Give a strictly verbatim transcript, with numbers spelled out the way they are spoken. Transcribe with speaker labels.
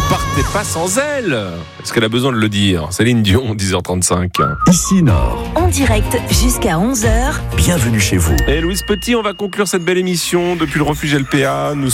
Speaker 1: partez pas sans elle. Est-ce qu'elle a besoin de le dire? Céline Dion, dix heures trente-cinq.
Speaker 2: Ici Nord,
Speaker 3: En direct jusqu'à onze heures.
Speaker 2: bienvenue chez vous.
Speaker 1: Et Louise Petit, on va conclure cette belle émission depuis le refuge L P A. Nous